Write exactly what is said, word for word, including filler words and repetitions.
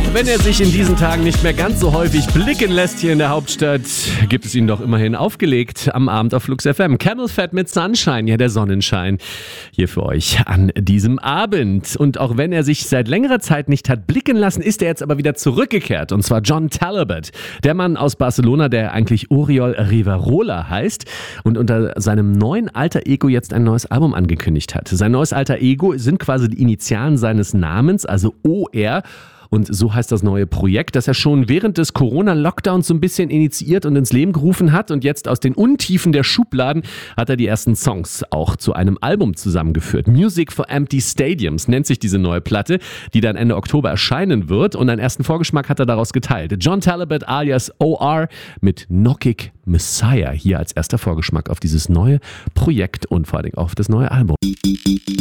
Wenn er sich in diesen Tagen nicht mehr ganz so häufig blicken lässt hier in der Hauptstadt, gibt es ihn doch immerhin aufgelegt am Abend auf Flux F M. Camel Fat mit Sunshine, ja der Sonnenschein hier für euch an diesem Abend. Und auch wenn er sich seit längerer Zeit nicht hat blicken lassen, ist er jetzt aber wieder zurückgekehrt. Und zwar John Talabot, der Mann aus Barcelona, der eigentlich Oriol Riverola heißt und unter seinem neuen Alter Ego jetzt ein neues Album angekündigt hat. Sein neues Alter Ego sind quasi die Initialen seines Namens, also O R. Und so heißt das neue Projekt, das er schon während des Corona-Lockdowns so ein bisschen initiiert und ins Leben gerufen hat. Und jetzt aus den Untiefen der Schubladen hat er die ersten Songs auch zu einem Album zusammengeführt. Music for Empty Stadiums nennt sich diese neue Platte, die dann Ende Oktober erscheinen wird. Und einen ersten Vorgeschmack hat er daraus geteilt. John Talabot alias O R mit Knockig Messiah. Hier als erster Vorgeschmack auf dieses neue Projekt und vor allem auf das neue Album.